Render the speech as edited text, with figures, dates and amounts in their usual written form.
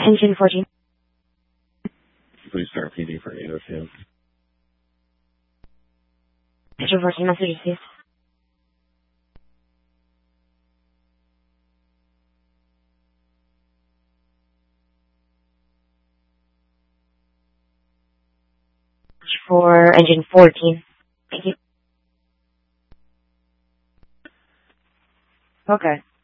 Engine 14. Please start PD for 802. Engine 14, message received. For engine 14. Thank you. Okay.